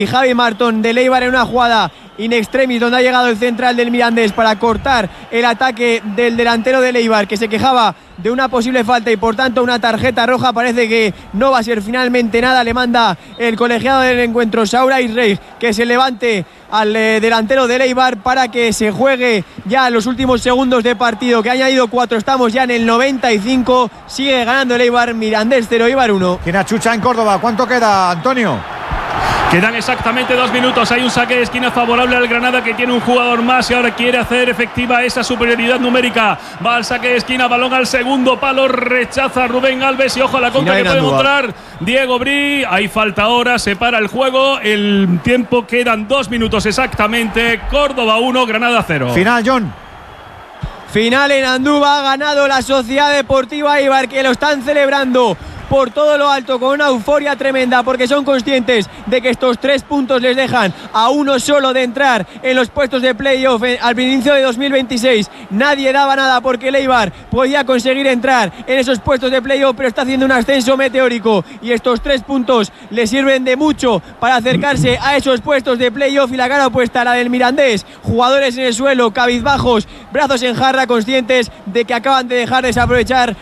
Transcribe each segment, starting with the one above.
y Javi Martón del Eibar en una jugada in extremis donde ha llegado el central del Mirandés para cortar el ataque del delantero del Eibar, que se quejaba de una posible falta y por tanto una tarjeta roja. Parece que no va a ser finalmente nada. Le manda el colegiado del encuentro, Saúl Rey, que se levante al delantero del Eibar para que se juegue ya los últimos segundos de partido, que ha añadido 4. Estamos ya en el 95. Sigue ganando el Eibar. Mirandés 0, Eibar 1. Tiene a Chucha en Córdoba. ¿Cuánto queda, Antonio? Quedan exactamente 2 minutos. Hay un saque de esquina favorable al Granada, que tiene un jugador más y ahora quiere hacer efectiva esa superioridad numérica. Va al saque de esquina, balón al segundo palo, rechaza Rubén Alves y ojo a la contra que puede encontrar Diego Bri. Hay falta ahora, se para el juego. El tiempo, quedan 2 minutos exactamente. Córdoba 1, Granada 0. Final, John. Final en Andúba. Ha ganado la Sociedad Deportiva Eibar, que lo están celebrando por todo lo alto con una euforia tremenda, porque son conscientes de que estos 3 puntos les dejan a uno solo de entrar en los puestos de playoff al inicio de 2026. Nadie daba nada porque el Eibar podía conseguir entrar en esos puestos de playoff, pero está haciendo un ascenso meteórico y estos 3 puntos le sirven de mucho para acercarse a esos puestos de playoff. Y la cara opuesta, la del Mirandés, jugadores en el suelo, cabizbajos, brazos en jarra, conscientes de que acaban de desaprovechar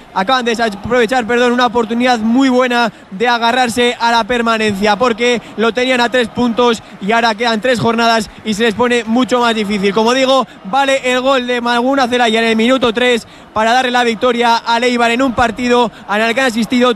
una oportunidad muy buena de agarrarse a la permanencia, porque lo tenían a 3 puntos y ahora quedan 3 jornadas y se les pone mucho más difícil. Como digo, vale el gol de Malguna Zelaya en el minuto 3 para darle la victoria al Eibar en un partido al que han asistido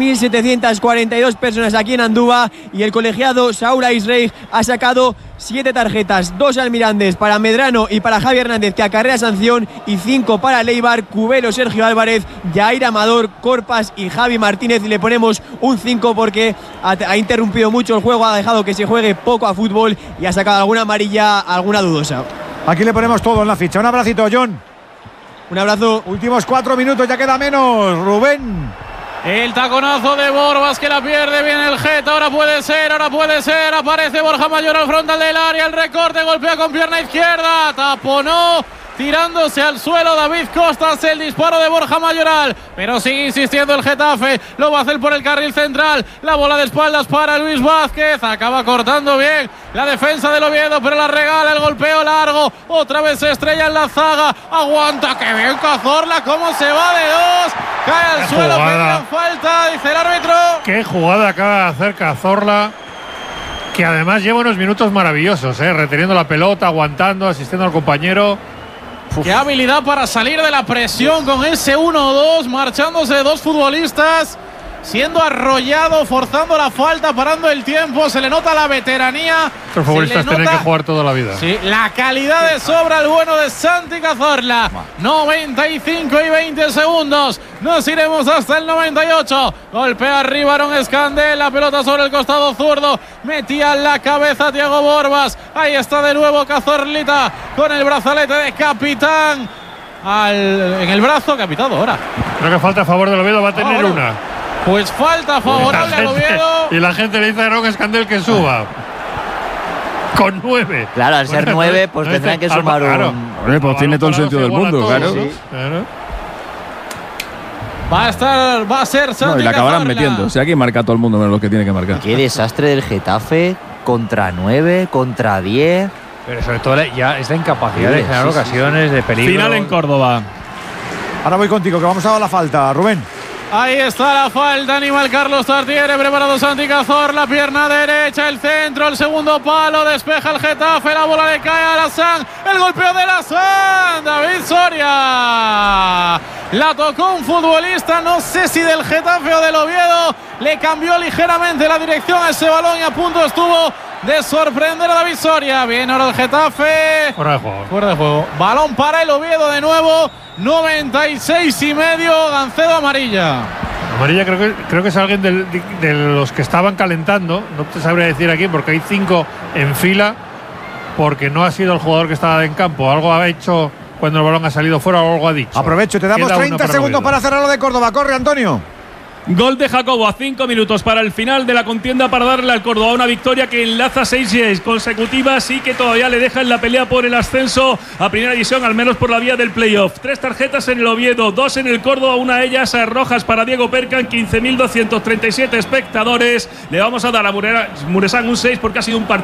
3.742 personas aquí en Andúba, y el colegiado Saúl Rey ha sacado 7 tarjetas, 2 al Mirandés para Medrano y para Javi Hernández, que acarrea sanción, y 5 para el Eibar, Cubelo, Sergio Álvarez, Yair Amador, Corpas y Javi Martínez. Y le ponemos un 5 porque ha interrumpido mucho el juego, ha dejado que se juegue poco a fútbol y ha sacado alguna amarilla, alguna dudosa. Aquí le ponemos todo en la ficha. Un abracito, John. Un abrazo. Últimos 4 minutos, ya queda menos. Rubén. El taconazo de Borbas, que la pierde bien el Geta. Ahora puede ser. Aparece Borja Mayor al frontal del área. El recorte, golpea con pierna izquierda. Taponó, tirándose al suelo David Costas, el disparo de Borja Mayoral, pero sigue insistiendo el Getafe. Lo va a hacer por el carril central. La bola de espaldas para Luis Vázquez. Acaba cortando bien la defensa del Oviedo, pero la regala. El golpeo largo. Otra vez se estrella en la zaga. Aguanta, que bien Cazorla. Cómo se va de 2. Cae al suelo. Pedían falta, dice el árbitro. Qué jugada acaba de hacer Cazorla, que además lleva unos minutos maravillosos, reteniendo la pelota, aguantando, asistiendo al compañero. Qué habilidad para salir de la presión con ese 1-2, marchándose 2 futbolistas, siendo arrollado, forzando la falta, parando el tiempo. Se le nota la veteranía. Los futbolistas tienen que jugar toda la vida. Sí, la calidad de sobra, el bueno de Santi Cazorla. 95 y 20 segundos. Nos iremos hasta el 98. Golpea arriba Aaron Escandel, la pelota sobre el costado zurdo. Metía la cabeza Thiago Borbas. Ahí está de nuevo Cazorlita con el brazalete de capitán en el brazo. Capitado ahora. Creo que falta a favor del Oviedo, va a tener una. Pues falta favorable al Oviedo. Y la gente le dice a Aaron Escandel que suba. Con 9. Claro, al ser 9, pues tendrán que sumar un. Pues tiene todo el sentido del mundo, claro. Sí. Claro. Va a ser Santi No, y la acabarán Cazorla. metiendo. O sea, aquí marca todo el mundo menos lo que tiene que marcar. Qué desastre del Getafe, contra 9, contra 10. Pero sobre todo ya es la incapacidad de generar ocasiones de peligro. Final en Córdoba. Ahora voy contigo, que vamos a dar la falta, Rubén. Ahí está la falta, animal Carlos Tartiere, preparado Santi Cazorla, pierna derecha, el centro, el segundo palo, despeja el Getafe, la bola le cae a Alassane, el golpeo de Alassane, David Soria. La tocó un futbolista, no sé si del Getafe o del Oviedo, le cambió ligeramente la dirección a ese balón y a punto estuvo de sorprender a David Soria. Bien, ahora el Getafe. Fuera de juego. Fuera de juego. Balón para el Oviedo de nuevo. 96 y medio. Gancedo amarilla. Amarilla creo que es alguien de los que estaban calentando. No te sabría decir aquí porque hay 5 en fila. Porque no ha sido el jugador que estaba en campo. Algo ha hecho cuando el balón ha salido fuera o algo ha dicho. Aprovecho, te damos 30 segundos para cerrar lo de Córdoba. Corre, Antonio. Gol de Jacobo a 5 minutos para el final de la contienda para darle al Córdoba una victoria que enlaza 6 consecutivas y que todavía le deja en la pelea por el ascenso a primera división, al menos por la vía del playoff. 3 tarjetas en el Oviedo, 2 en el Córdoba, una de ellas rojas para Diego Percan, 15.237 espectadores. Le vamos a dar a Muresán un 6 porque ha sido un partido